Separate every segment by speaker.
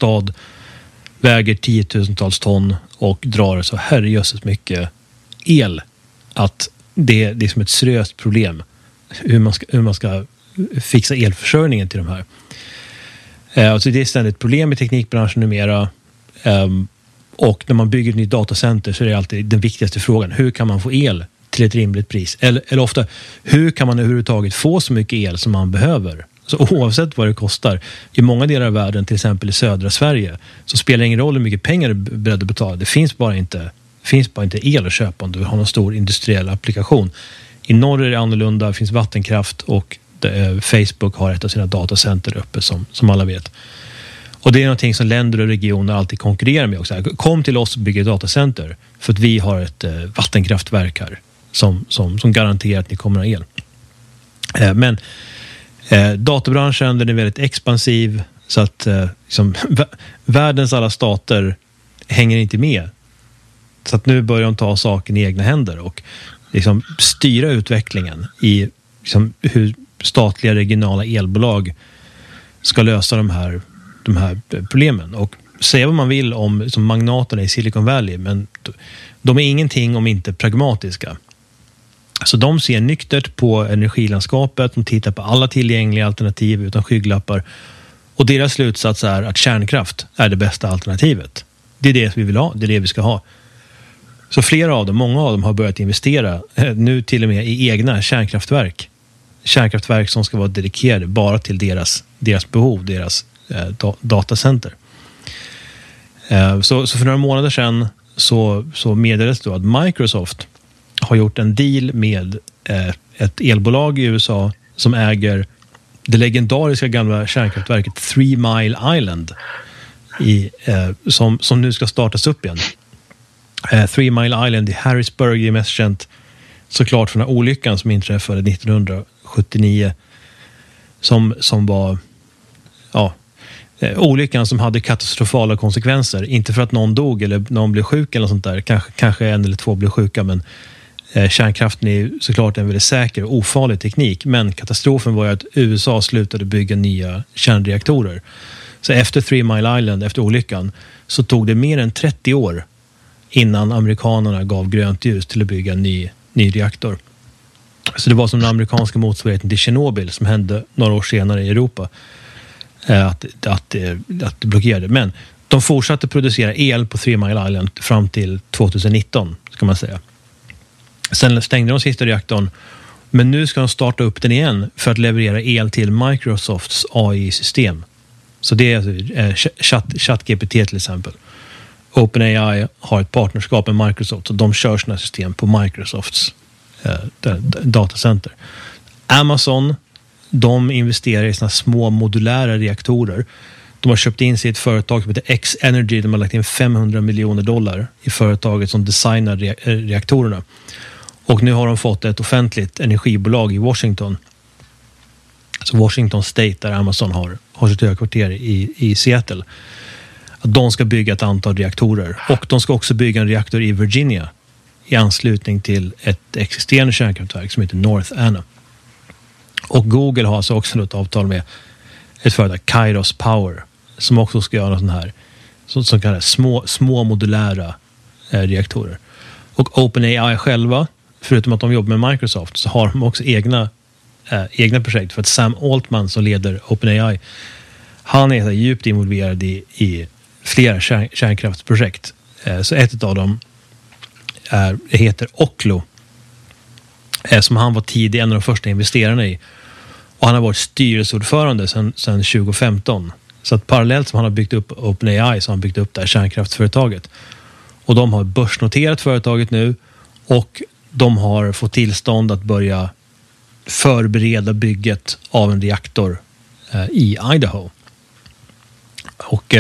Speaker 1: stad, väger 10 000-tals ton och drar så herrejösses mycket el att det är som ett seriöst problem hur man ska fixa elförsörjningen till de här. Alltså det är ständigt problem i teknikbranschen numera. Och när man bygger ett nytt datacenter så är det alltid den viktigaste frågan. Hur kan man få el till ett rimligt pris? Eller ofta, hur kan man överhuvudtaget få så mycket el som man behöver? Så oavsett vad det kostar, i många delar av världen, till exempel i södra Sverige, så spelar det ingen roll hur mycket pengar du är beredd att betala. Det finns bara inte el att köpa om du vill ha någon stor industriell applikation. I norr är det annorlunda, det finns vattenkraft och Facebook har ett av sina datacenter uppe som alla vet. Och det är någonting som länder och regioner alltid konkurrerar med också. Kom till oss och bygg ett datacenter för att vi har ett vattenkraftverk här som garanterar att ni kommer att ha el. Men databranschen, den är väldigt expansiv så att liksom, världens alla stater hänger inte med. Så att nu börjar de ta saken i egna händer och liksom styra utvecklingen i liksom, hur statliga regionala elbolag ska lösa de här problemen. Och säga vad man vill om som magnaterna i Silicon Valley, men de är ingenting om inte pragmatiska. Så de ser nyktert på energilandskapet, de tittar på alla tillgängliga alternativ utan skygglappar. Och deras slutsats är att kärnkraft är det bästa alternativet. Det är det vi vill ha, det är det vi ska ha. Så många av dem har börjat investera nu till och med i egna kärnkraftverk. Kärnkraftverk som ska vara dedikerade bara till deras behov, deras datacenter. Så för några månader sedan så meddelades då att Microsoft har gjort en deal med ett elbolag i USA som äger det legendariska gamla kärnkraftverket 3 Mile Island som nu ska startas upp igen. 3 Mile Island i Harrisburg är mest känt såklart från den här olyckan som inträffade 1979 som var olyckan som hade katastrofala konsekvenser. Inte för att någon dog eller någon blev sjuk eller sånt där. Kanske en eller två blev sjuka, men kärnkraften är såklart en väldigt säker och ofarlig teknik. Men katastrofen var ju att USA slutade bygga nya kärnreaktorer. Så efter 3 Mile Island, efter olyckan, så tog det mer än 30 år innan amerikanerna gav grönt ljus till att bygga en ny reaktor. Så det var som den amerikanska motsvarigheten till Tjernobyl som hände några år senare i Europa. Att det blockerade. Men de fortsatte producera el på 3 Mile Island fram till 2019, ska man säga. Sen stängde de sista reaktorn, men nu ska de starta upp den igen för att leverera el till Microsofts AI-system. Så det är ChatGPT till exempel. OpenAI har ett partnerskap med Microsoft och de kör sina system på Microsofts datacenter. Amazon, de investerar i såna små modulära reaktorer. De har köpt in sig i ett företag som heter X-Energy. De har lagt in $500 miljoner i företaget som designar reaktorerna. Och nu har de fått ett offentligt energibolag i Washington. Så Washington State, där Amazon har sitt högkvarter i Seattle. Att de ska bygga ett antal reaktorer. Och de ska också bygga en reaktor i Virginia i anslutning till ett existerande kärnkraftverk som heter North Anna. Och Google har alltså också ett avtal med ett företag, Kairos Power, som också ska göra sån här som kallas små modulära reaktorer. Och OpenAI själva, förutom att de jobbar med Microsoft, så har de också egna projekt. För att Sam Altman som leder OpenAI, han är djupt involverad i flera kärnkraftsprojekt. Så ett av dem heter Oklo, som han var tidig en av de första investerarna i. Och han har varit styrelseordförande sedan 2015. Så att parallellt som han har byggt upp OpenAI så har han byggt upp det här kärnkraftsföretaget. Och de har börsnoterat företaget nu och de har fått tillstånd att börja förbereda bygget av en reaktor i Idaho. Och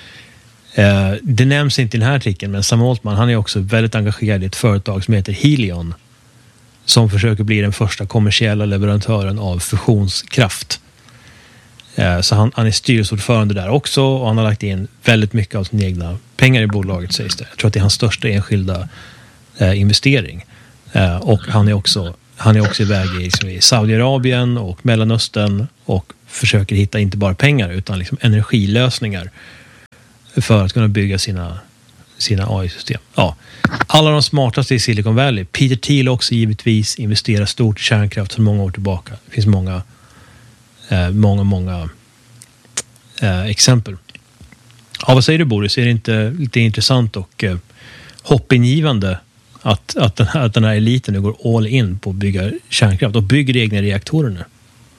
Speaker 1: det nämns inte i den här artikeln, men Sam Altman, han är också väldigt engagerad i ett företag som heter Helion, som försöker bli den första kommersiella leverantören av fusionskraft. Så han är styrelseordförande där också och han har lagt in väldigt mycket av sina egna pengar i bolaget, sägs det. Jag tror att det är hans största enskilda investering. Och han är också iväg i Saudiarabien och Mellanöstern och försöker hitta inte bara pengar utan liksom energilösningar för att kunna bygga sina AI-system. Ja. Alla de smartaste i Silicon Valley. Peter Thiel också givetvis investerar stort i kärnkraft sedan många år tillbaka. Det finns många exempel. Ja, vad säger du, Boris? Är det inte lite intressant och hoppingivande att den här eliten nu går all in på att bygga kärnkraft och bygger egna reaktorer nu?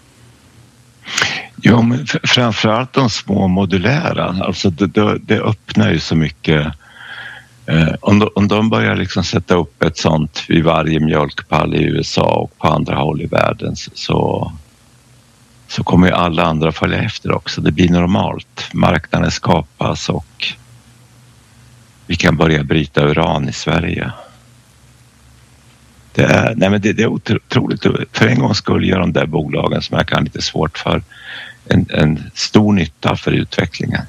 Speaker 2: Jo, men framförallt de små modulära. Alltså det öppnar ju så mycket. Om de börjar liksom sätta upp ett sånt vid varje mjölkpall i USA och på andra håll i världen, så kommer ju alla andra följa efter också. Det blir normalt. Marknaden skapas och vi kan börja bryta uran i Sverige. Det är otroligt. För en gång skulle göra de där bolagen som jag kan lite svårt för en stor nytta för utvecklingen.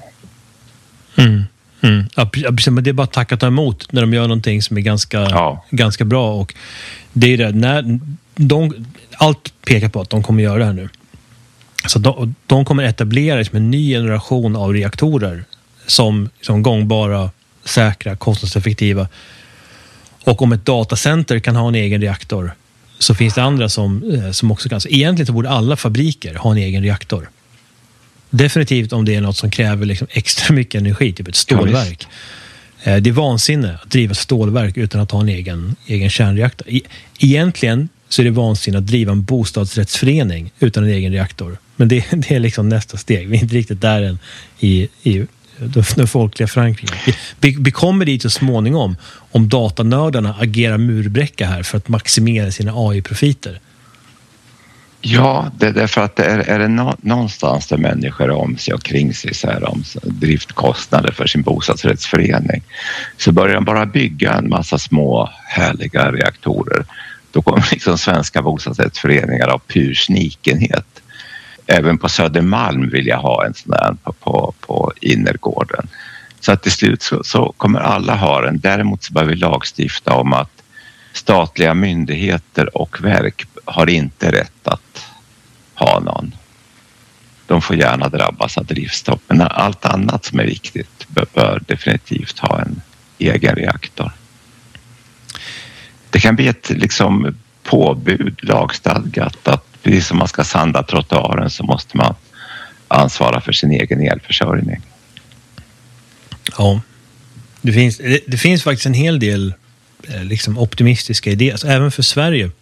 Speaker 1: Ja, precis, men det är bara att tacka ta emot när de gör någonting som är ganska bra. Och det är det, när allt pekar på att de kommer göra det här nu. Så de kommer etablera som en ny generation av reaktorer som gångbara, säkra, kostnadseffektiva. Och om ett datacenter kan ha en egen reaktor, så finns det andra som också kan. Så egentligen så borde alla fabriker ha en egen reaktor. Definitivt om det är något som kräver liksom extra mycket energi, typ ett stålverk. Det är vansinne att driva stålverk utan att ha en egen kärnreaktor. Egentligen så är det vansinne att driva en bostadsrättsförening utan en egen reaktor. Men det är liksom nästa steg. Vi är inte riktigt där än i den folkliga förankringen. Vi kommer dit så småningom om datanördarna agerar murbräcka här för att maximera sina AI-profiter.
Speaker 2: Ja, det är därför att är det någonstans där människor om sig och kring sig så här, om driftkostnader för sin bostadsrättsförening, så börjar de bara bygga en massa små härliga reaktorer. Då kommer liksom svenska bostadsrättsföreningar av pur snikenhet. Även på Södermalm vill jag ha en sån där på innergården. Så att till slut så kommer alla ha den. Däremot så bör vi lagstifta om att statliga myndigheter och verk har inte rätt att ha någon. De får gärna drabbas av driftstopp, men allt annat som är viktigt bör definitivt ha en egen reaktor. Det kan bli ett liksom påbud lagstadgat att precis som man ska sanda trottoaren så måste man ansvara för sin egen elförsörjning.
Speaker 1: Ja, det finns faktiskt en hel del liksom optimistiska idéer, alltså även för Sverige.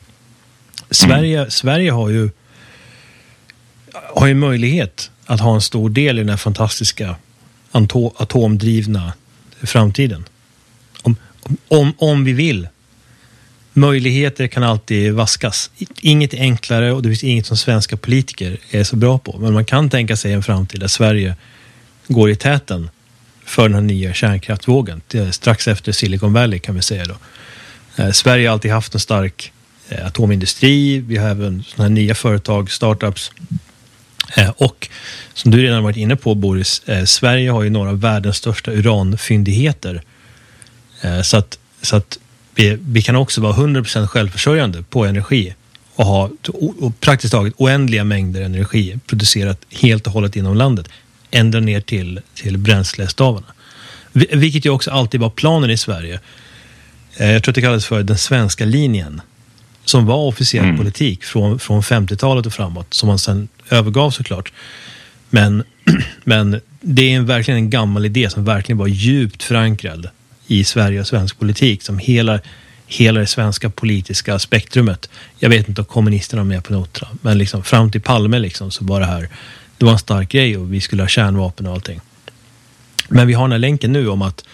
Speaker 1: Sverige har ju möjlighet att ha en stor del i den här fantastiska atomdrivna framtiden. Om vi vill. Möjligheter kan alltid vaskas. Inget är enklare och det finns inget som svenska politiker är så bra på. Men man kan tänka sig en framtid där Sverige går i täten för den här nya kärnkraftvågen. Strax efter Silicon Valley kan vi säga då. Sverige har alltid haft en stark atomindustri. Vi har även sådana här nya företag, startups. Och som du redan varit inne på, Boris, Sverige har ju några av världens största uranfyndigheter. Så att vi kan också vara 100% självförsörjande på energi och ha praktiskt taget oändliga mängder energi producerat helt och hållet inom landet, ända ner till bränslestavarna. Vilket ju också alltid var planen i Sverige. Jag tror att det kallades för den svenska linjen, som var officiell politik från 50-talet och framåt, som man sedan övergav såklart. Men det är verkligen en gammal idé som verkligen var djupt förankrad i Sverige och svensk politik, som hela det svenska politiska spektrumet. Jag vet inte om kommunisterna är med på notra, men liksom fram till Palme liksom, så var det var en stark grej och vi skulle ha kärnvapen och allting. Men vi har den här länken nu om att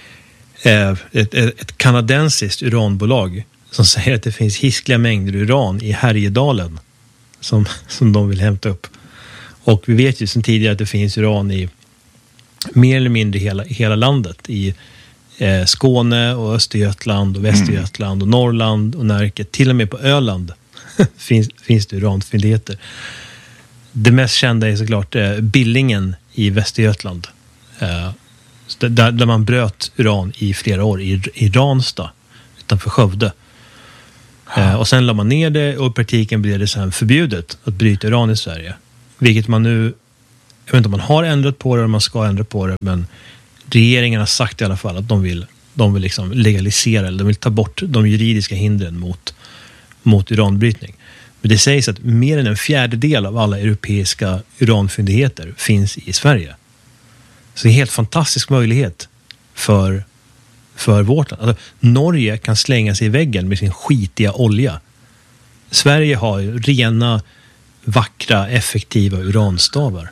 Speaker 1: ett kanadensiskt uranbolag som säger att det finns hiskliga mängder uran i Härjedalen som de vill hämta upp. Och vi vet ju sedan tidigare att det finns uran i mer eller mindre hela landet, i Skåne och Östergötland och Västergötland och Norrland och Närke, till och med på Öland finns det uranfyndigheter. Det mest kända är såklart Billingen i Västergötland, där man bröt uran i flera år i Ranstad utanför Skövde. Och sen la man ner det och i praktiken blev det sen förbjudet att bryta uran i Sverige. Vilket man nu jag vet inte om man har ändrat på det eller man ska ändra på det, men regeringen har sagt i alla fall att de vill liksom legalisera, eller de vill ta bort de juridiska hindren mot uranbrytning. Men det sägs att mer än en fjärdedel av alla europeiska uranfyndigheter finns i Sverige. Så det är en helt fantastisk möjlighet för vårt land. Alltså, Norge kan slänga sig i väggen med sin skitiga olja. Sverige har ju rena, vackra, effektiva uranstavar.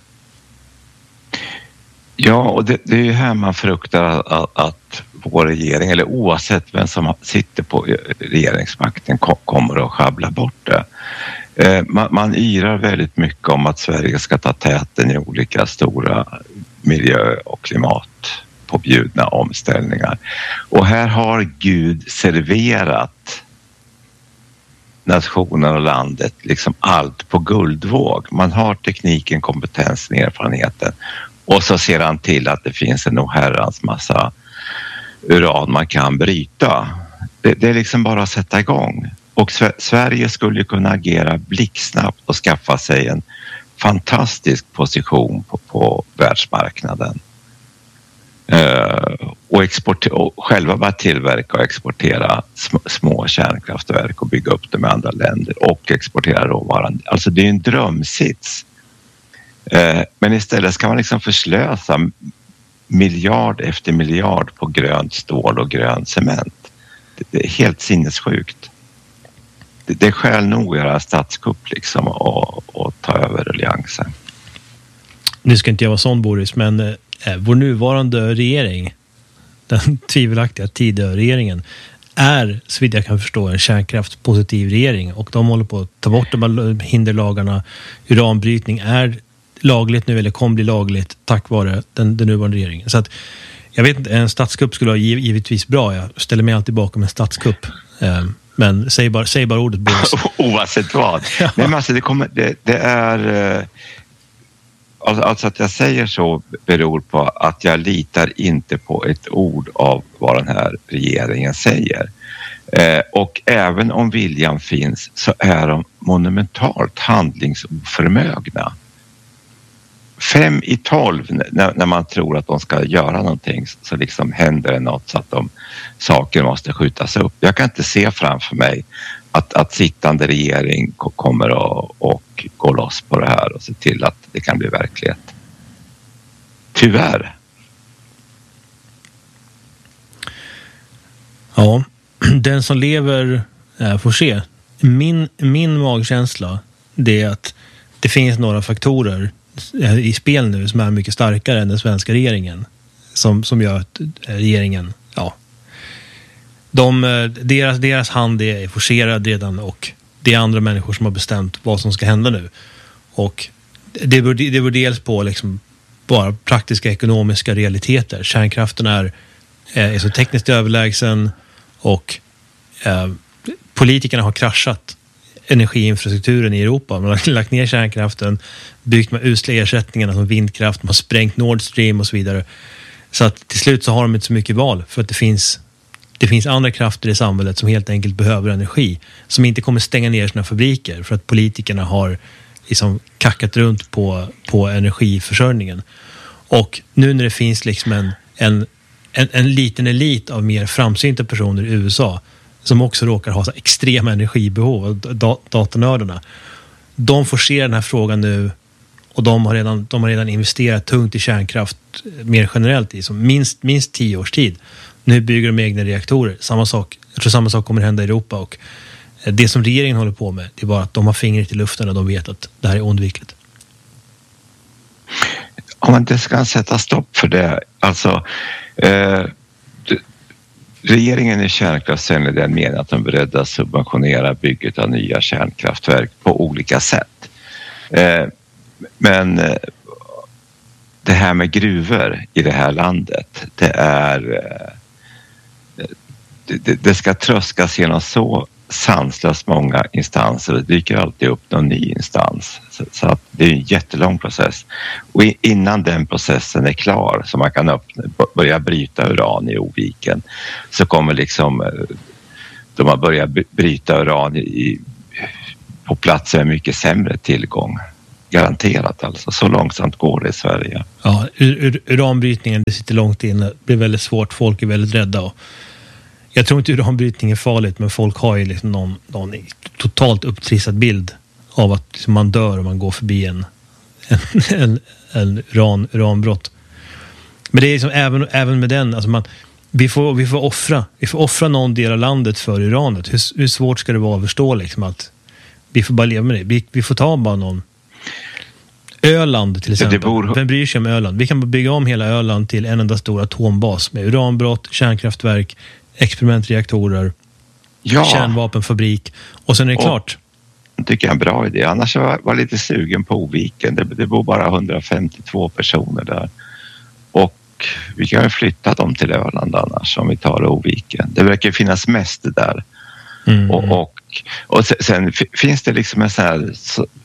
Speaker 2: Ja, och det är ju här man fruktar att vår regering, eller oavsett vem som sitter på regeringsmakten, kommer att schabbla bort det. Man yrar väldigt mycket om att Sverige ska ta täten i olika stora miljö- och klimatpåbjudna omställningar. Och här har Gud serverat nationen och landet liksom allt på guldvåg. Man har tekniken, kompetensen, erfarenheten. Och så ser han till att det finns en oherrans massa uran man kan bryta. Det är liksom bara att sätta igång. Och Sverige skulle kunna agera blixtsnabbt och skaffa sig en fantastisk position på världsmarknaden. Och själva bara tillverka och exportera små kärnkraftverk och bygga upp dem i andra länder och exportera råvaran. Alltså det är en drömsits. Men istället ska man liksom förslösa miljard efter miljard på grönt stål och grön cement. Det är helt sinnessjukt. Det är skäl nog att göra statskupp liksom och ta över alliansen.
Speaker 1: Nu ska inte jag vara sån, Boris, men vår nuvarande regering, den tvivelaktiga Tidö-regeringen, är, såvitt jag kan förstå, en kärnkraftspositiv regering, och de håller på att ta bort de här hinderlagarna. Uranbrytning är lagligt nu, eller kommer bli lagligt tack vare den nuvarande regeringen. Så att jag vet inte, en statskupp skulle vara givetvis bra. Jag ställer mig alltid bakom en statskupp. Men säg bara ordet, Boris.
Speaker 2: Oavsett vad. Ja. Nej, men alltså det är alltså att jag säger så beror på att jag litar inte på ett ord av vad den här regeringen säger. Och även om viljan finns så är de monumentalt handlingsoförmögna. 5 i 12 när man tror att de ska göra någonting, så liksom händer det något så att saker måste skjutas upp. Jag kan inte se framför mig att sittande regering kommer och gå loss på det här och se till att det kan bli verklighet. Tyvärr.
Speaker 1: Ja, den som lever får se. Min magkänsla, det är att det finns några faktorer i spel nu som är mycket starkare än den svenska regeringen, som gör att regeringen, deras hand är forcerad redan, och det är andra människor som har bestämt vad som ska hända nu, och det beror dels på liksom bara praktiska ekonomiska realiteter. Kärnkraften är så tekniskt överlägsen, och politikerna har kraschat energiinfrastrukturen i Europa. Man har lagt ner kärnkraften, byggt med usla ersättningarna som vindkraft, man har sprängt Nord Stream och så vidare. Så att till slut så har de inte så mycket val, för att det finns andra krafter i samhället som helt enkelt behöver energi, som inte kommer stänga ner sina fabriker för att politikerna har liksom kackat runt på energiförsörjningen. Och nu när det finns liksom en liten elit av mer framsynta personer i USA som också råkar ha så extrema energibehov, datanördarna, de forcerar den här frågan nu, och de har redan investerat tungt i kärnkraft mer generellt i som minst 10 års tid. Nu bygger de egna reaktorer. Jag tror samma sak kommer hända i Europa, och det som regeringen håller på med, det är bara att de har fingret i luften och de vet att det här är oundvikligt.
Speaker 2: Ja, men det ska sätta stopp för det. Alltså, regeringen är kärnkraftsvänlig i den meningen att de är beredda att subventionera bygget av nya kärnkraftverk på olika sätt. Men det här med gruvor i det här landet, det ska tröskas genom så sanslöst många instanser. Det dyker alltid upp någon ny instans. Så att det är en jättelång process. Och innan den processen är klar, så man kan börja bryta uran i Oviken, så kommer liksom de har börjat bryta uran på platser med mycket sämre tillgång. Garanterat alltså. Så långsamt går det i Sverige.
Speaker 1: Ja, uranbrytningen, det sitter långt inne. Det blir väldigt svårt. Folk är väldigt rädda. Och jag tror inte uranbrytning är farligt, men folk har ju liksom någon totalt upptrissad bild av att liksom man dör om man går förbi en uranbrott. Men det är liksom även med den, alltså vi får offra någon del av landet för uranet. Hur svårt ska det vara att förstå liksom att vi får bara leva med det. Vi får ta bara någon Öland till exempel. Vem bryr sig om Öland? Vi kan bara bygga om hela Öland till en enda stor atombas med uranbrott, kärnkraftverk, experimentreaktorer, kärnvapenfabrik, och sen är det klart.
Speaker 2: Det tycker jag är en bra idé. Annars var jag lite sugen på Oviken. Det bor bara 152 personer där. Och vi kan ju flytta dem till Öland annars om vi tar Oviken. Det verkar finnas mest där. Mm. Och sen finns det liksom en sån här...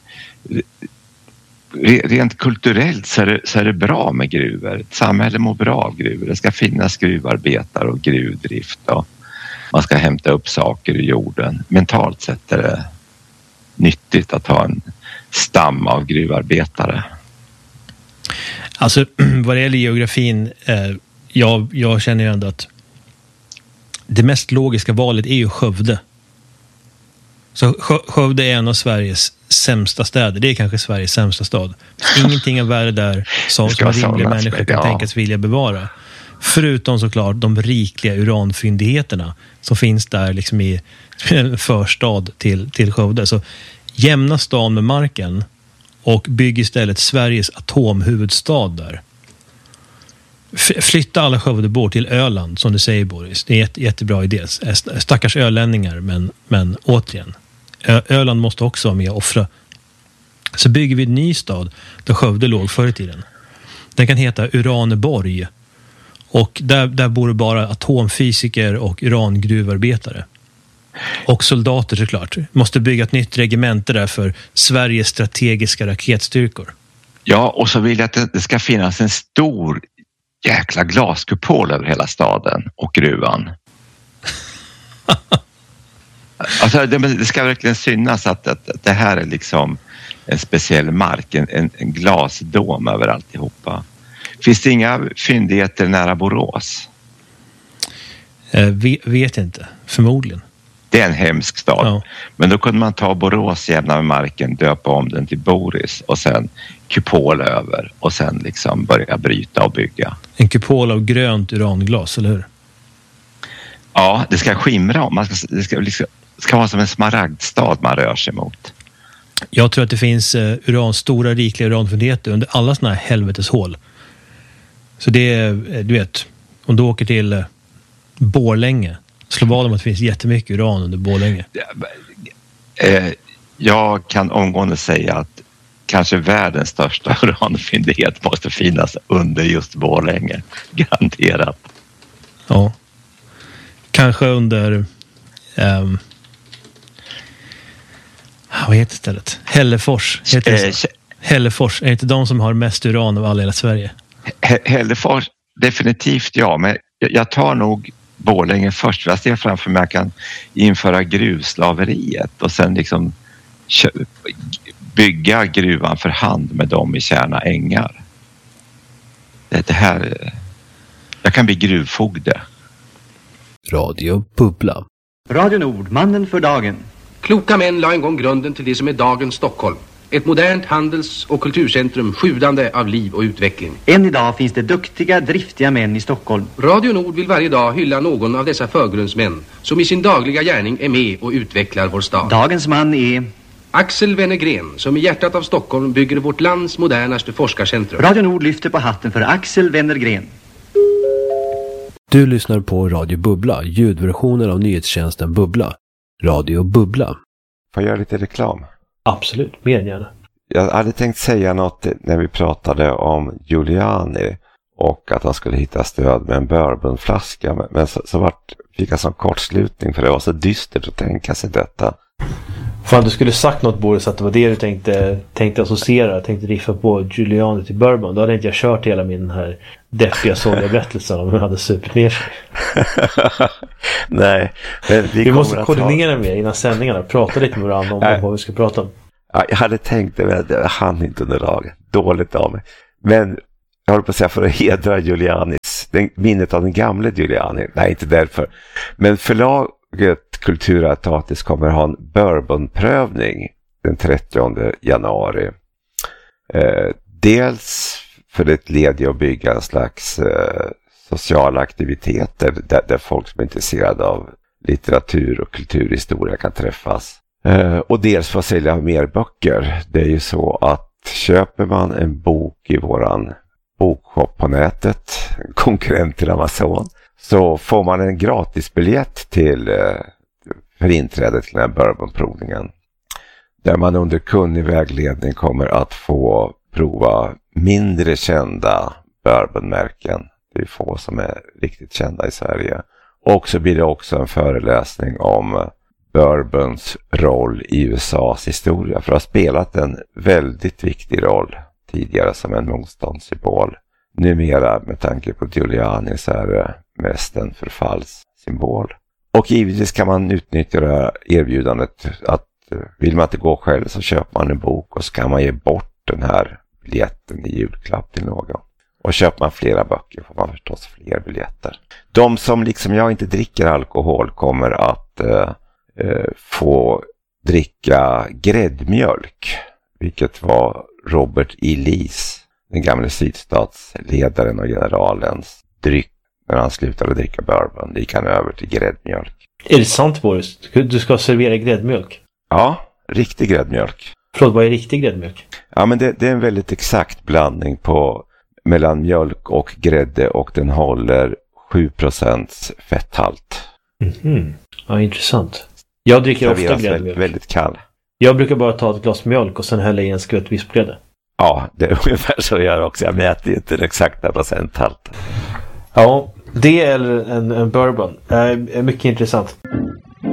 Speaker 2: Rent kulturellt så är det bra med gruvor. Ett samhälle mår bra av gruvor. Det ska finnas gruvarbetare och gruvdrift. Och man ska hämta upp saker i jorden. Mentalt sett är det nyttigt att ha en stam av gruvarbetare.
Speaker 1: Alltså vad det gäller geografin, jag känner ju ändå att det mest logiska valet är ju Skövde. Så Skövde är en av Sveriges sämsta städer. Det är kanske Sveriges sämsta stad. Ingenting är värre där som en rimlig människa kan tänkas vilja bevara. Förutom såklart de rikliga uranfyndigheterna som finns där liksom i en förstad till Skövde. Så jämna stan med marken och bygg istället Sveriges atomhuvudstad där. Flytta alla Skövdebor till Öland, som du säger, Boris. Det är en jättebra idé. Stackars ölänningar, men återigen. Öland måste också vara med och offra. Så bygger vi en ny stad där Skövde låg förr i tiden. Den kan heta Uraneborg. Och där bor det bara atomfysiker och urangruvarbetare. Och soldater såklart. Måste bygga ett nytt regemente där för Sveriges strategiska raketstyrkor. Ja,
Speaker 2: och så vill jag att det ska finnas en stor jäkla glaskupol över hela staden och gruvan. Alltså det ska verkligen synas att det här är liksom en speciell mark, en glasdom över alltihopa. Finns det inga fyndigheter nära Borås?
Speaker 1: Vet inte, förmodligen.
Speaker 2: Det är en hemsk stad. Ja. Men då kunde man ta Borås jämna med marken, döpa om den till Boris och sen kupol över och sen liksom börja bryta och bygga.
Speaker 1: En kupol av grönt uranglas, eller hur?
Speaker 2: Ja, det ska skimra. Det ska vara som en smaragdstad man rör sig mot.
Speaker 1: Jag tror att det finns stora rikliga uranfyndigheter under alla såna här helveteshål. Så det är, du vet, om du åker till Borlänge, slå vad om att det finns jättemycket uran under Borlänge.
Speaker 2: Jag kan omgående säga att kanske världens största uranfyndighet måste finnas under just Borlänge. Garanterat.
Speaker 1: Ja. Kanske under... vad heter stället? Hällefors. Hällefors. Är det inte de som har mest uran av alla i Sverige?
Speaker 2: Hällefors, definitivt ja. Men jag tar nog Borlänge först. Jag ser framför mig att jag kan införa gruvslaveriet och sen liksom bygga gruvan för hand med dem i Kärna ängar. Det här... Jag kan bli gruvfogde.
Speaker 3: Radio Bubbla.
Speaker 4: Radio Nord, mannen för dagen.
Speaker 5: Kloka män la en gång grunden till det som är dagens Stockholm. Ett modernt handels- och kulturcentrum sjudande av liv och utveckling.
Speaker 4: Än idag finns det duktiga, driftiga män i Stockholm.
Speaker 5: Radio Nord vill varje dag hylla någon av dessa förgrundsmän som i sin dagliga gärning är med och utvecklar vår stad.
Speaker 4: Dagens man är...
Speaker 5: Axel Wennergren, som i hjärtat av Stockholm bygger vårt lands modernaste forskarcentrum.
Speaker 4: Radio Nord lyfter på hatten för Axel Wennergren.
Speaker 3: Du lyssnar på Radio Bubbla, ljudversionen av nyhetstjänsten Bubbla. Radio Bubbla.
Speaker 2: Får jag göra lite reklam?
Speaker 1: Absolut, mer gärna.
Speaker 2: Jag hade tänkt säga något när vi pratade om Giuliani och att han skulle hitta stöd med en bourbonflaska. Men så fick jag sån kortslutning för det var så dystert att tänka sig detta.
Speaker 1: Fan, du skulle sagt något, Boris, att det var det du tänkte associera, tänkte riffa på Giuliani till bourbon. Då hade inte jag kört hela min här deppiga såga-berättelsen om hon hade supit ner sig.
Speaker 2: Nej.
Speaker 1: Vi måste koordinera mer innan sändningarna. Prata lite med varandra om vad vi ska prata om.
Speaker 6: Ja, jag hade tänkt det, men jag hann inte under dagen. Dåligt av mig. Men jag håller på att säga för att hedra Giulianis, minnet av den gamla Giuliani. Nej, inte därför. Men förlaget Kulturartatis kommer ha en bourbonprövning den 30 januari. Dels för ett led i att bygga en slags sociala aktiviteter där folk som är intresserade av litteratur och kulturhistoria kan träffas. Och dels för att sälja mer böcker. Det är ju så att köper man en bok i våran bokshop på nätet, en konkurrent till Amazon, så får man en gratisbiljett för inträde till den här bourbonprovningen. Där man under kunnig vägledning kommer att få prova mindre kända bourbonmärken. Det är få som är riktigt kända i Sverige. Och så blir det också en föreläsning om bourbons roll i USAs historia. För att ha spelat en väldigt viktig roll tidigare som en motståndssymbol. Numera med tanke på Giuliani så är det mest en förfallssymbol. Och givetvis kan man utnyttja det här erbjudandet att vill man inte gå själv så köper man en bok och så kan man ge bort den här biljetten i julklapp till någon. Och köper man flera böcker får man förstås fler biljetter. De som liksom jag inte dricker alkohol kommer att få dricka gräddmjölk. Vilket var Robert E. Lees, den gamla sydstatsledaren och generalens dryck när han slutade dricka bourbon. Det gick han över till gräddmjölk.
Speaker 1: Är det sant, Boris? Du ska servera gräddmjölk?
Speaker 6: Ja, riktig gräddmjölk.
Speaker 1: Förlåt, vad är riktig gräddmjölk?
Speaker 6: Ja, men det är en väldigt exakt blandning mellan mjölk och grädde och den håller 7% fetthalt.
Speaker 1: Mhm. Ja, intressant. Jag dricker ofta gräddmjölk.
Speaker 6: Väldigt kall.
Speaker 1: Jag brukar bara ta ett glas mjölk och sen hälla i en skvätt vispgrädde.
Speaker 6: Ja, det är ungefär så jag gör också. Jag mäter inte den exakta procenthalten.
Speaker 1: Ja, det är en bourbon. Mycket intressant.